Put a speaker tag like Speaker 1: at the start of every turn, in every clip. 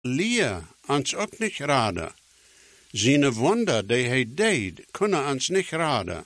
Speaker 1: leer ons ook niet raden. Zijn Wunder, die hij deed, kunnen ons niet raden.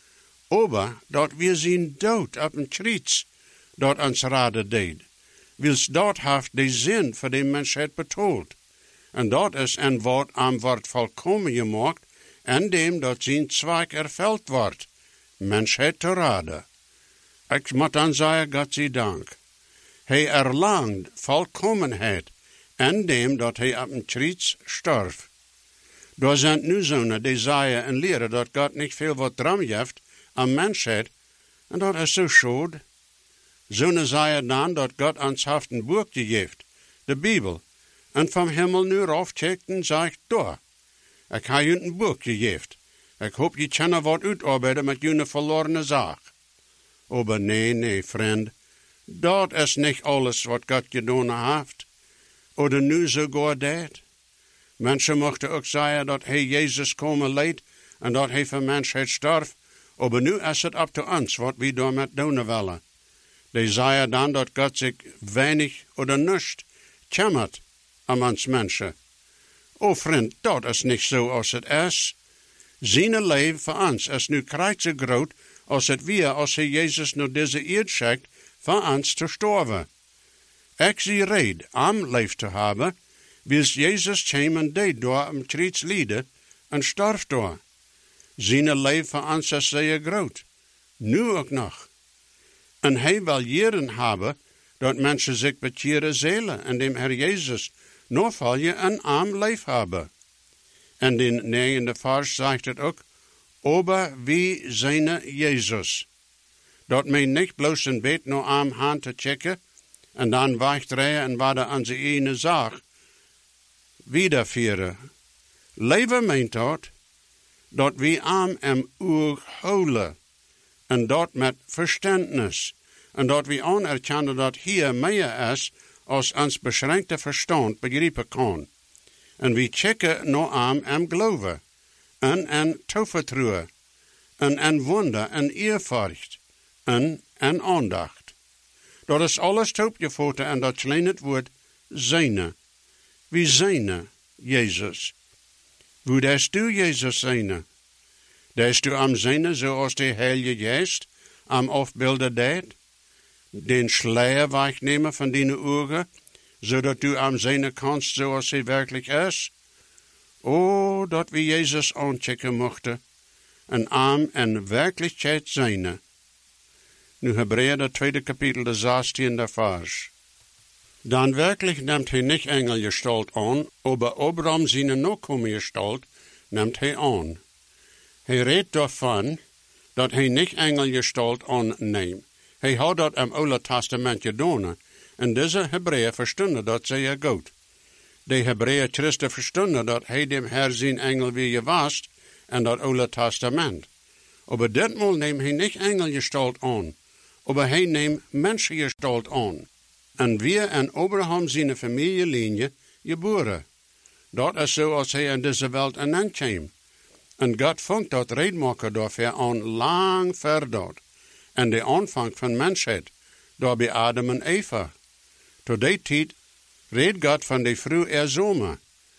Speaker 1: Aber dat wir zijn dood op een kruis, dat ons raden deed. Wils dat heeft de zin voor de mensheid betoeld. En dat is een woord aan wordt volkomen gemaakt, en dem dat zijn zweig ervuld wordt, mensheid te raden. Ik moet dan zeggen, God zij dank. Hij erlangt volkomenheid, en dem dat hij op een kruis stierf. Daar zijn nu zonen die zeggen en leren dat God niet veel wat dram heeft aan mensheid, en dat is zo schade. Zonen zeggen dan dat God ons heeft een boek gegeven, de Bijbel, en van hemel nu raufcheckt en zegt, daar, ik heb je een boek gegeven. Ik hoop je kan wat uitarbeiden met je verlorene zaak. Aber nee, vriend, dat is niet alles wat God gedaan heeft. Oder nu sogar dat. Mensen mochten ook zeggen dat hij Jezus komen leed en dat hij voor mensheid stierf. Aber nu is het op te ons wat we daarmee doen willen. Die zeggen dan dat God zich weinig oder niets kümmert om ons mensen. O vriend, dat is niet zo als het is. Zijn leven voor ons is nu krijgt zo groot als het weer als hij Jezus naar deze eerd schickt voor ons te sterven. Ik zie red om leven te hebben, wils Jezus kwam en deed door om kruis lijden en stierf door. Zijn leven voor ons is zeer groot, nu ook nog. En hij wil jaren hebben dat mensen zich bekeren zelen en dem Herr Jezus nog valje een arm leven hebben. En in 9e vers zegt het ook, aber wie zijn Jezus. Dat men niet bloos een beet naar arm aan te checken, en dan wegdraaien en wat aan zijn ene zaak wiedervieren. Leven meent dat we arm en oog houden, en dat met verständnis, en dat we anerkennen dat hier meer is als ons beschränkte verstand begrijpen kan. En we checken naar arm en geloven, en toevertrouwen, en wonder en eerfurcht, en aandacht. Dat is alles opgevoten en dat alleen het woord zijne. Wie zijne Jezus. Hoe des du Jezus zijne? Des du am zijne zoals de Heilige Geest am afbeelden deed? Den Schleier wegnemen van die ogen, zodat du am zijne kanst zoals hij werkelijk is? O, dat we Jezus aanchecken mochten, en arm en werkelijkheid zijne. Nu Hebräer, de 2e kapitel, de 16e vers. Dan werkelijk neemt hij niet engelgestalt aan, aber Abraham zijn Nachkommengestalt neemt hij aan. Hij redt daarvan dat hij niet engelgestalt aanneemt. Hij had dat im Oude Testament gedaan, en deze Hebräer verstonden dat zeer goed. De Hebräer Christen verstonden dat hij dem Herr zijn engel weer was, en dat Oude Testament. Aber ditmaal neemt hij niet engelgestalt aan, aber hij neemt mensengestalt aan. En weer en Abraham zijn familielinie geboren. Dat is zoals hij in deze wereld aan kwam. En God vangt dat redmaker daarvoor aan lang verder. En de aanvang van mensheid, door bij Adam en Eva. Tot die tijd reed God van de vroeg en zomer.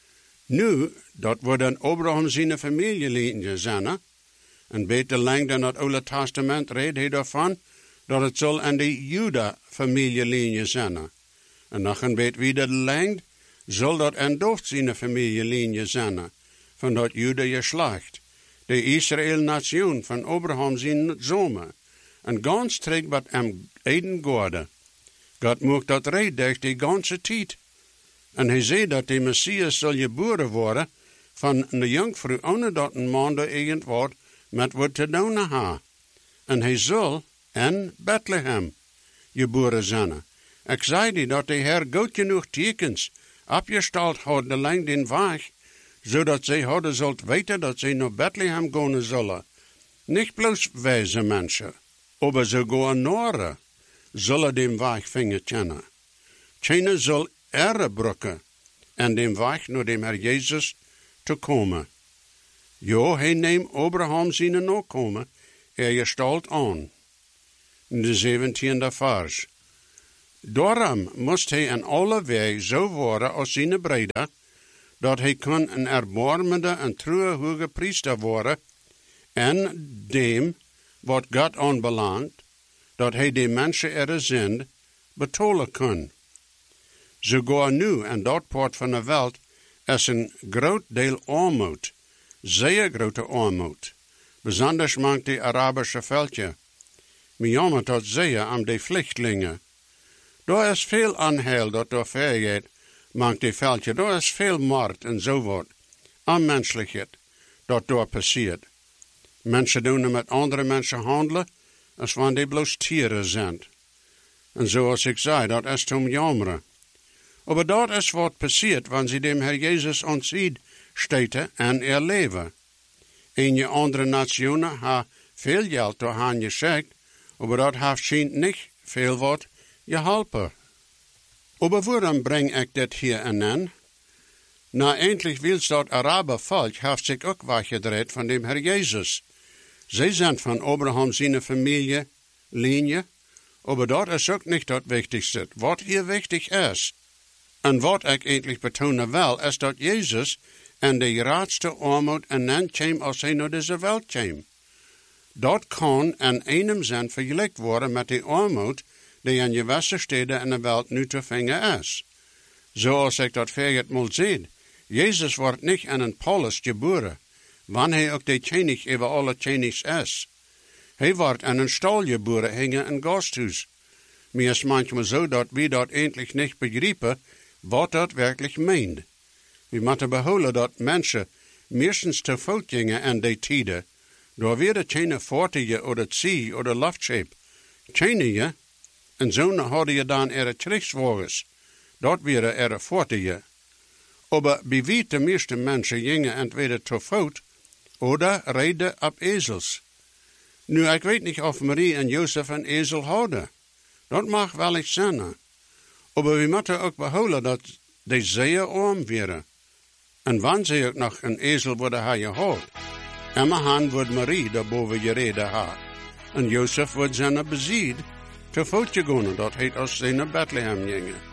Speaker 1: Nu, dat wordt een Abraham zijn familielinie zijn. En beter lang dan het Oude Testament reed hij daarvan, dat het zal aan de Juda-familielinie zijn. En nog een beetje weer lang zal dat een dood zijn familielinie zijn, van dat Juda-geslacht, de Israël-nation van Abraham zijn zomer. En ganz trägt wat am Eden gorde. God mocht dat reed durch die ganze tijd. En hij zei dat de Messias zal geboren worden van een jongvrouw, ohne dat een man er irgend wordt met wat te doen ha. En hij zal in Bethlehem geboren zijn. Ik zei die dat de Heer goed genoeg tekens opgesteld had de lang den weg, zodat zij hadden zult weten dat zij naar Bethlehem gaan zullen. Niet bloos wijze mensen, aber sogar Noren zullen den weg vinden kennen. Kennen zal erebrukken en den weg naar dem Herr Jezus te komen. Jo, hij neemt Abraham zijn nakomen, gestalt aan. In de 17e vers. Daarom moest hij in alle wij zo worden als zijn breder, dat hij kon een erbarmende en trouwe hoge priester worden, en dem, wat God aanbelangt, dat hij de mensen er zend, betolen kon. Zogar nu in dat part van de wereld is een groot deel armoed, zeer grote armoed, besonders mank die Arabische veldje. Me jammert dat zeer aan de vluchtelingen. Daar is veel aanheil dat door vergeet, mank die veldje. Daar is veel moord en zo wat, onmenselijkheid, dat daar passiert. Mensen doen met andere mensen handelen, als wanneer die bloos tieren zijn. En zoals ik zei, dat is om jammeren. Maar dat is wat passiert, wanneer ze dem Herr Jezus ontziet steten en leven. In je andere nationen ha veel geld door han geschickt, maar dat heeft schijnt niet veel wat geholpen. Maar waarom breng ik dit hier aan? Na eindelijk wils dat Arabervolk heeft zich ook weggedreid van dem Herr Jezus. Zij zijn van Abraham zijn familie, linie, maar dat is ook niet het wichtigste. Wat hier wichtig is, en wat ik eindelijk betonen wil, is dat Jezus en de grootste armoed en dan kwam als hij naar deze wereld kwam. Dat kan in einem zin vergelijkt worden met de armoed die in gewisse steden in de wereld nu te vinden is. Zoals ik dat vergeet moet zien, Jezus wordt niet in een polis geboren, wanneer hij ook de König over alle Königs is. Hij wordt in een stal geboren, hing in een gasthuis. Mir is manchmal zo dat we dat eindelijk niet begrijpen, wat dat werkelijk meent. We moeten behouden dat mensen meestens te voet gingen in die tijden, door weer geen voertuigen of zee of luchtschip. Geen en zo hadden je dan er krigswagens. Dat waren er voertuigen. Maar bij wie de meeste mensen gingen entweder te voet, oder rijden op ezels. Nu, ik weet niet of Marie en Jozef een ezel hadden. Dat mag wel eens zijn. Maar we moeten ook behouden dat die zeer arm waren. En wanneer ze ook nog een ezel worden hebben gehad. Immerhan wordt Marie daarboven gereden hebben. En Jozef wordt zijn bezied te voet gegaan, dat heet als ze naar Bethlehem gingen.